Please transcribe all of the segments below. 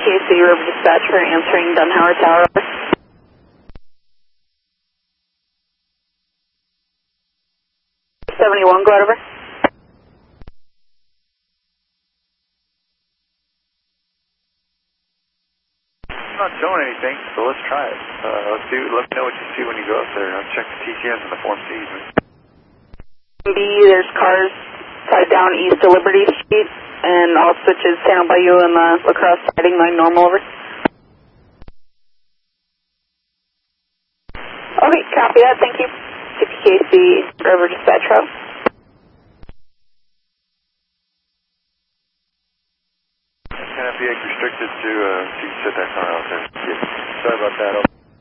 CPKC River Dispatcher answering Dunhauer Tower. 71, go ahead, over. Not showing anything, so let's try it. Let me know what you see when you go up there. I'll check the TTS and the Form C. B, there's cars tied down east of Liberty Street, and all switches San Bayou and the La Crosse siding line normal, over. Okay, copy that, thank you. CPKC River Dispatcher. Can it be restricted to set that car out there? Yeah. Sorry about that.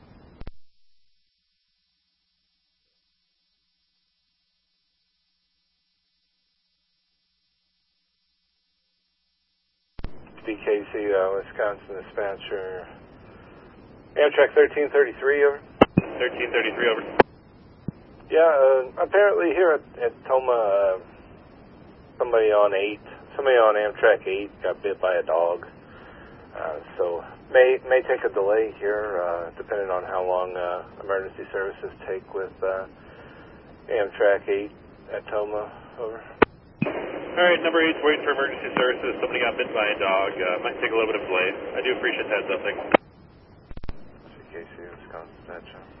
BKC, Wisconsin Dispatcher. Amtrak 1333, over. 1333, over. Yeah, apparently here at Toma, somebody on Amtrak 8 got bit by a dog. So may take a delay here, depending on how long emergency services take with Amtrak 8 at Toma, over. Alright, number 8's waiting for emergency services. Somebody got bitten by a dog. Might take a little bit of delay. I do appreciate that, something. CKC, Wisconsin Dispatcher.